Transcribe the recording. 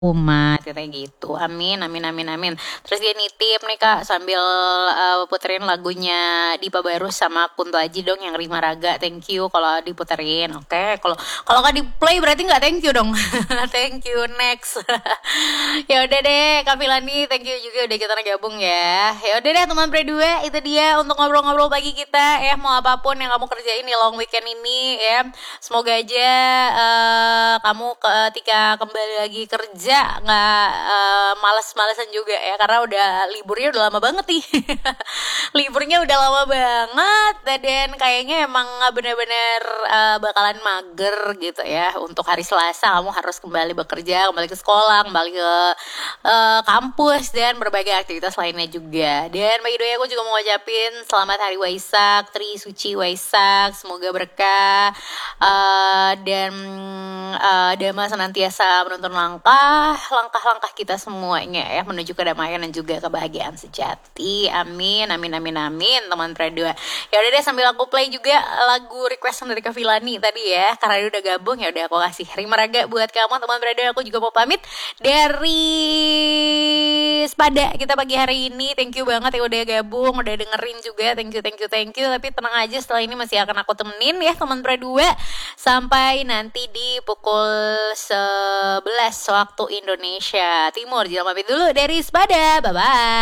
umat katanya gitu. Amin amin amin amin. Terus dia nitip nih Kak sambil puterin lagunya Dipa Barus sama Kunto Aji dong yang Rima Raga. Thank you kalau diputerin. Oke, kalau kalau nggak di play berarti nggak thank you dong. Thank you next. Ya udah deh Kak Filani, thank you juga udah kita gabung ya. Ya udah deh teman Pre 2, itu dia untuk ngobrol-ngobrol pagi kita ya. Mau apapun yang kamu kerjain di long weekend ini ya, semoga aja kamu ketika kembali lagi kerja nggak males-malesan juga ya, karena udah liburnya udah lama banget nih. Liburnya udah lama banget dan kayaknya emang bener-bener bakalan mager gitu ya. Untuk hari Selasa kamu harus kembali bekerja, kembali ke sekolah, kembali ke kampus dan berbagai aktivitas lainnya juga. Dan bagi doi aku juga mau ngucapin selamat hari Waisak, Tri Suci Waisak, semoga berkah dan Dhamma senantiasa menuntun langkah-langkah kita semuanya ya menuju kedamaian dan juga kebahagiaan sejati. Amin amin amin amin teman Pre 2. Ya udah deh, sambil aku play juga lagu requestan dari Kak Filani tadi ya, karena dia udah gabung ya udah aku kasih Rima Raga buat kamu teman Pre 2. Aku juga mau pamit dari Spada kita pagi hari ini. Thank you banget ya udah gabung, udah dengerin juga. Thank you thank you thank you. Tapi tenang aja, setelah ini masih akan aku temenin ya teman Pre 2 sampai nanti di pukul 11 waktu Indonesia Timur. Jangan pamit dulu dari Spada. Bye bye.